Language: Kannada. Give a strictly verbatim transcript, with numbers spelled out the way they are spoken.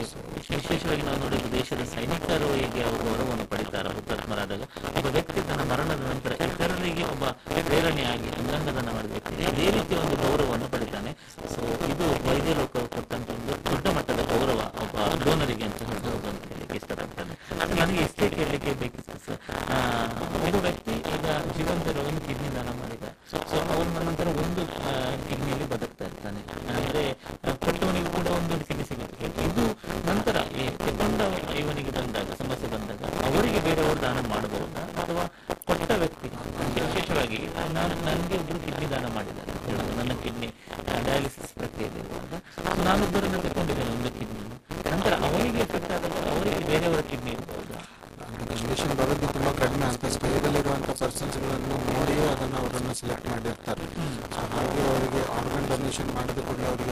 ವಿಶೇಷವಾಗಿ ನಾವು ನೋಡಿದ ದೇಶದ ಸೈನಿಕರು ಹೇಗೆ ಅವರು ಗೌರವವನ್ನು ಪಡಿತಾರೆ ಹುತಾತ್ಮರಾದಾಗ, ಒಬ್ಬ ವ್ಯಕ್ತಿ ತನ್ನ ಮರಣದ ನಂತರ ಇತರರಿಗೆ ಒಬ್ಬ ಪ್ರೇರಣೆಯಾಗಿ ಅಂಗಾಂಗದಾನ ಮಾಡಿದ ವ್ಯಕ್ತಿ ಇದೇ ರೀತಿ ಒಂದು ಗೌರವವನ್ನು ಪಡಿತಾನೆ. ಸೊ ಇದು ವೈದ್ಯ ಲೋಕ ಕೊಟ್ಟಂತ ಒಂದು ದೊಡ್ಡ ಮಟ್ಟದ ಗೌರವ ಒಬ್ಬ ಡೋನರಿಗೆ ಅಂತ ಹೇಳ್ಬೋದು ಅಂತ ಹೇಳಲಿಕ್ಕೆ ಇಷ್ಟಪಡ್ತೇನೆ. ನನಗೆ ಇಷ್ಟೇ ಕೇಳಲಿಕ್ಕೆ ಬೇಕಿತ್ತು ಸರ್, ಒಬ್ಬ ವ್ಯಕ್ತಿ ಈಗ ಜೀವಂತರ ಒಂದು ಕಿಡ್ನಿ ದಾನ ಮಾಡಿದ, ಸೊ ಅವನ ನಂತರ ಒಂದು ಕಿಡ್ನಿಯಲ್ಲಿ ಬದುಕ್ತಾ ಇರ್ತಾನೆ, ಅಂದ್ರೆ ಕೊಟ್ಟವನಿಗೆ ಕೂಡ ಒಂದು ಕಿಡ್ನಿ ಸಿಗುತ್ತೆ. ಇದು ನಂತರ ತಗೊಂಡ ಇವನಿಗೆ ಬಂದಾಗ ಸಮಸ್ಯೆ ಬಂದಾಗ ಅವರಿಗೆ ಬೇರೆಯವರು ದಾನ ಮಾಡಬಹುದಾ, ಅಥವಾ ಕೊಟ್ಟ ವ್ಯಕ್ತಿ ವಿಶೇಷವಾಗಿ ನಾನು ನನಗೆ ಒಬ್ಬರು ಕಿಡ್ನಿ ದಾನ ಮಾಡಿದ್ದಾರೆ ಅಂತ ಹೇಳೋದು, ನನ್ನ ಕಿಡ್ನಿ ಡಯಾಲಿಸಿಸ್ ಪ್ರಕ್ರಿಯೆಯಲ್ಲಿ ಇರುವಾಗ ನಾನೊಬ್ಬರನ್ನು ತಗೊಂಡಿದ್ದೇನೆ ಒಂದು ಕಿಡ್ನಿ, ನಂತರ ಅವರಿಗೆ ಎಫೆಕ್ಟ್ ಆದಾಗ ಅವರಿಗೆ ಬೇರೆಯವರ ಕಿಡ್ನಿ ಇರಬಹುದಾ? ಡೊನೇಷನ್ ಬರೋದು ತುಂಬ ಕಡಿಮೆ ಅಂತ ಸ್ಟೇಜಲ್ಲಿರುವಂಥ ಪರ್ಸನ್ಸ್ಗಳನ್ನು ನೋಡಿ ಅದನ್ನು ಅವರನ್ನು ಸೆಲೆಕ್ಟ್ ಮಾಡಿರ್ತಾರೆ. ಸೊ ಹಾಗೆ ಅವರಿಗೆ ಆರ್ಗನ್ ಡೊನೇಷನ್ ಮಾಡಿದ ಕೂಡ ಅವರಿಗೆ